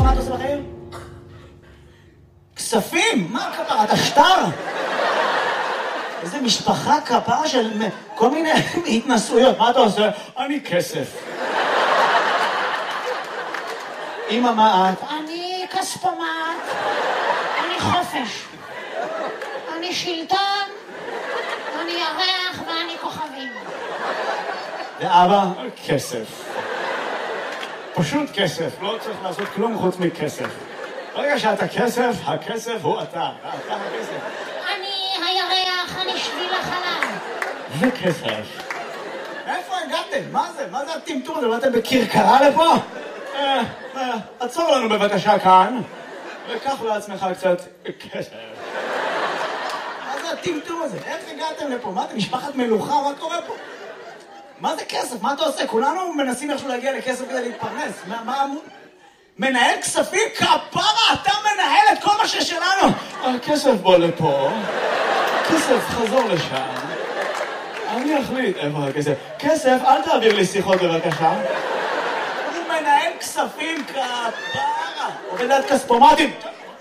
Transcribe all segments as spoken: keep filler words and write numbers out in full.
מה אתה עושה בחיים? כספים? מה כפרה? אתה שטר? איזה משפחה כפרה של כל מיני התנסויות. מה אתה עושה? אני כסף. אמא, מה את? אני כספומט, אני חופש, אני שלטון, אני ירח ואני כוכבים. ואבא? כסף. פשוט כסף, לא צריך לעשות כלום חוץ מכסף. ברגע שאתה כסף, הכסף הוא אתה. אתה הכסף. אני הירח, אני שביל החלב. וכסף. איפה הגעתם? מה זה? מה זה הטמטום הזה? באתם בקרקרה לפה? אה, אה, עצור לנו בבקשה כאן, וקח לעצמך קצת כסף. מה זה הטמטום הזה? איך הגעתם לפה? מה, אתם משפחת מלוכה? מה קורה פה? מה זה כסף? מה אתה עושה? כולנו מנסים איכשהו להגיע לכסף כדי להתפרנס. מה, מה... מנהל כספים? כפרה, אתה מנהל את כל מה ששלנו. הכסף בוא לפה. כסף, חזור לשם. אני אחליט איפה הכסף. כסף, אל תעביר לי שיחות בבקשה. הוא מנהל כספים, כפרה. עובד ליד כספומטים.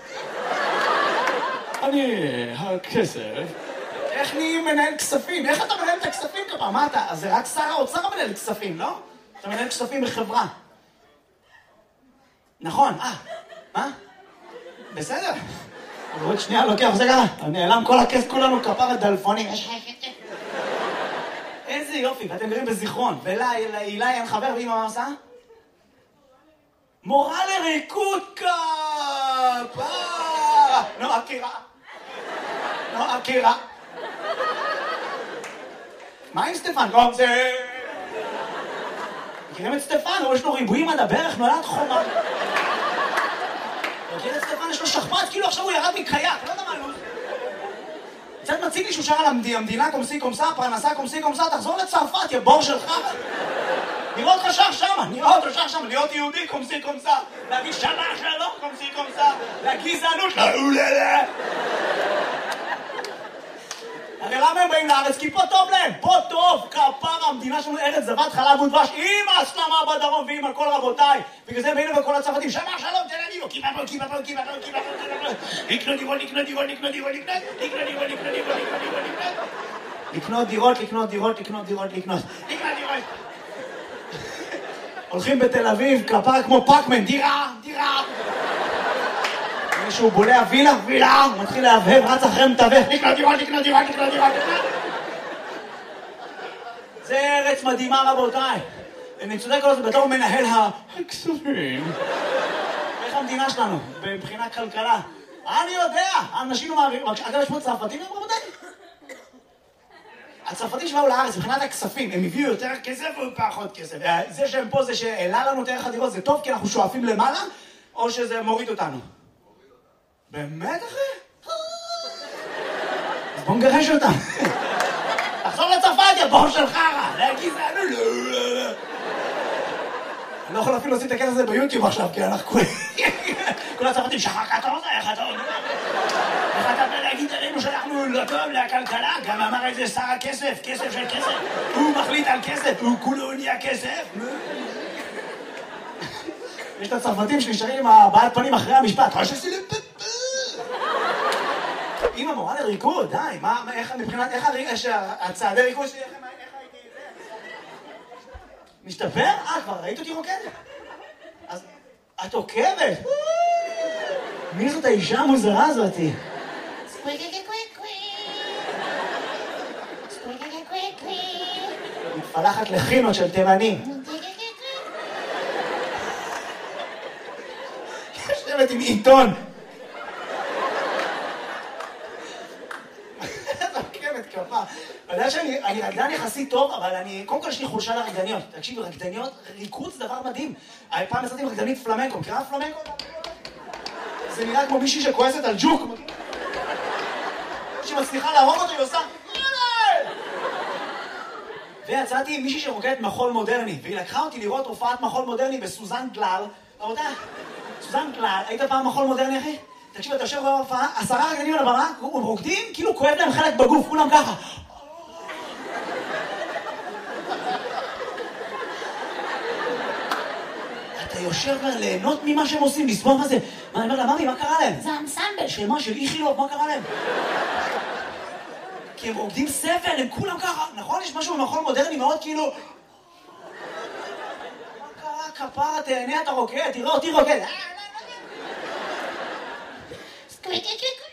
אני... הכסף... איך נהיים מנהל כספים? איך אתה מנהל את הכספים כפרה? מה אתה? אז זה רק שר האוצר מנהל כספים, לא? אתה מנהל כספים בחברה. נכון, אה, מה? בסדר. עוד שנייה לוקח, זה ככה, נעלם כל הכסף, כולנו כפרה דלפונים. איזה יופי, ואתם גרים בזיכרון. ולאילי אין חבר, ואמא מה עושה? מורה לריקוד כפרה. נו, אקירה. נו, אקירה. מה עם סטפן? לא, זה... מכירים את סטפן? יש לו ריבועים עד הברך, נולד חומה. מכיר את סטפן? יש לו שכפ"ץ, כאילו עכשיו הוא ירד מקייק, לא יודע מה, לא... קצת מציג לי שהוא שר על המדינה קומסי קומסה, פרנסה קומסי קומסה, תחזור לצרפת, יא בור שלך. נראה אותך שר שמה, נראה אותך שר שמה, להיות יהודי קומסי קומסה, להגיד שמה שלום קומסי קומסה, לגזענות, לאוללה. הרי למה הם באים לארץ? כי פה טוב להם, פה טוב, כפרה, המדינה שלנו ארץ זבת חלב ודבש, עם ההסלמה בדרום ועם הכל רבותיי. בגלל זה באים לכל הצרפתים, שמה שלום, תל אביב, כי בפה, כי בפה, כי בפה, כי בפה, לקנות דירות, לקנות דירות, לקנות דירות, לקנות דירות, לקנות דירות, לקנות דירות, לקנות דירות, לקנות דירות, לקנות לקנות דירות. הולכים בתל אביב, כפרה כמו פאקמן, דירה, דירה. מישהו בולע וילה, וילה, הוא מתחיל להבהב, רץ אחרי מתווך, לקנות דירות, לקנות דירות, לקנות דירות, לקנות. זה ארץ מדהימה רבותיי. אני צודק כל זה בתור מנהל הכספים. איך המדינה שלנו, מבחינת כלכלה? אני יודע, אנשים מעבירים, אגב יש פה צרפתים היום רבותיי? הצרפתים שבאו לארץ, מבחינת הכספים, הם הביאו יותר כסף או פחות כסף? זה שהם פה, זה שהעלה לנו את ערך הדירות, זה טוב כי אנחנו שואפים למעלה, או שזה מוריד אותנו? באמת אחי? אז בוא נגרש אותם. תחזור לצרפת, יא בור של חרא. להגיד זה, לא, לא, לא. אני לא יכול אפילו לשים את הקטע הזה ביוטיוב עכשיו, כי אנחנו כולם... כל הצרפתים, שחק, אתה רוצה, איך אתה אומר? איך אתה בא להגיד עלינו שאנחנו לא טוב לכלכלה? גם אמר איזה שר הכסף, כסף של כסף. הוא מחליט על כסף, הוא כולו נהיה כסף. יש את הצרפתים שנשארים עם הבעת פנים אחרי המשפט. אמא מורה לריקוד, די, מה, איך, מבחינת, איך הצעדי ריקוד שלי, איך הייתי זה? משתפר? אה, כבר ראית אותי רוקדת? אז את עוקבת? מי זאת האישה המוזרה הזאתי? מתפלחת לחינות של תימנים. יושבת עם עיתון. אתה יודע שאני רקדן יחסית טוב, אבל אני... קודם כל יש לי חולשה לרקדניות. תקשיבו, רקדניות, ריקוד זה דבר מדהים. פעם עשיתי עם רקדנית פלמנקו. מכירה פלמנקו? זה נראה כמו מישהי שכועסת על ג'וק. שמצליחה להרוג אותו, היא עושה... ויצאתי עם מישהי שרוקדת מחול מודרני, והיא לקחה אותי לראות הופעת מחול מודרני בסוזן גלל. רבותיי, סוזן גלל, היית פעם מחול מודרני, אחי? תקשיב, אתה יושב בהופעה, עשרה רקדנים על הבמה, רוקדים, כאילו כואב להם חלק בגוף, כולם ככה. אתה אתה יושב ליהנות ממה שהם עושים, לסבול מה זה. מה, אני אומר לה, ממי, מה קרה להם? זה אנסמבל. של מה? של איכילוב, מה קרה להם? כי הם עובדים סבל, הם כולם ככה, נכון? יש משהו במחול מודרני מאוד כאילו... מה קרה, כפרה, תהנה, אתה רוקד, תראה אותי רוקד. סקוויקי קוויקי